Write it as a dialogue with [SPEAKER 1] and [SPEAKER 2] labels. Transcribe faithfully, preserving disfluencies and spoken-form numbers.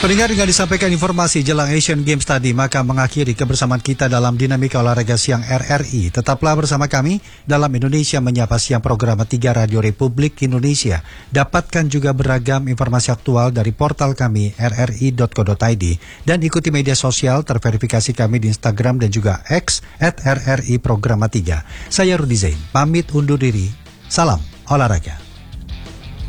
[SPEAKER 1] Pendengar, dengan disampaikan informasi jelang Asian Games tadi, maka mengakhiri kebersamaan kita dalam Dinamika Olahraga Siang R R I. Tetaplah bersama kami dalam Indonesia Menyapa Siang, program tiga Radio Republik Indonesia. Dapatkan juga beragam informasi aktual dari portal kami r r i dot co dot i d dan ikuti media sosial terverifikasi kami di Instagram dan juga X at R R I Programa tiga. Saya Rudi Zain, pamit undur diri. Salam olahraga.